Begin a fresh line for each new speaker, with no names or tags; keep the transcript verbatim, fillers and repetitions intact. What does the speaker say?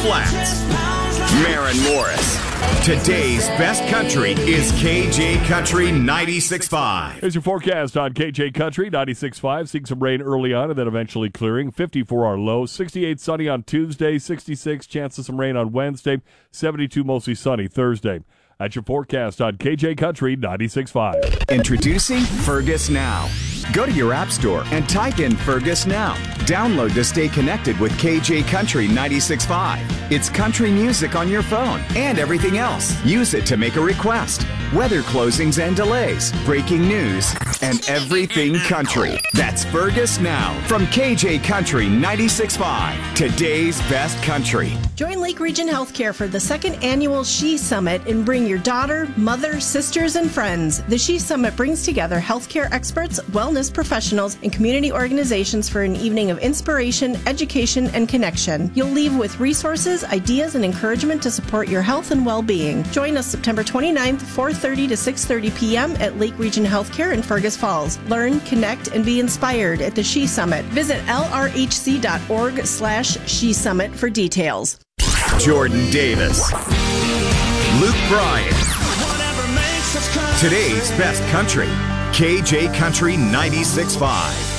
Flats. Maren Morris. Today's best country is K J Country ninety-six point five.
Here's your forecast on K J Country ninety-six point five. Seeing some rain early on and then eventually clearing. fifty for our low. sixty-eight sunny on Tuesday. sixty-six chance of some rain on Wednesday. seventy-two mostly sunny Thursday. That's your forecast on K J Country ninety-six point five.
Introducing Fergus Now. Go to your app store and type in Fergus Now. Download to stay connected with K J Country ninety-six point five. It's country music on your phone and everything else. Use it to make a request. Weather closings and delays, breaking news, and everything country. That's Fergus Now from K J Country ninety-six point five. Today's best country.
Join Lake Region Healthcare for the second annual She Summit and bring your daughter, mother, sisters, and friends. The She Summit brings together healthcare experts, wellness professionals, and community organizations for an evening of inspiration, education, and connection. You'll leave with resources, ideas, and encouragement to support your health and well-being. Join us September twenty-ninth, four thirty to six thirty p.m. at Lake Region Healthcare in Fergus Falls. Learn, connect, and be inspired at the She Summit. Visit lrhc.org slash She Summit for details.
Jordan Davis. Luke Bryan. Today's best country. K J Country ninety-six point five.